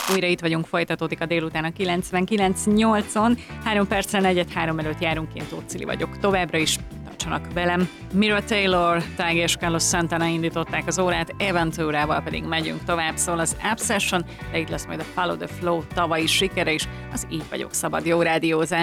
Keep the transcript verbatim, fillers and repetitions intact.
Újra itt vagyunk, folytatódik a délután a kilencvenkilenc nyolcon. Három perccel negyed három előtt járunk, én Tóth Cili vagyok. Továbbra is tartsanak velem. Mira Taylor, Tyga és Carlos Santana indították az órát, Eventúrával pedig megyünk tovább, szól az Obsession, de itt lesz majd a Follow the Flow tavalyi sikere is, az Így vagyok szabad jó rádiózás.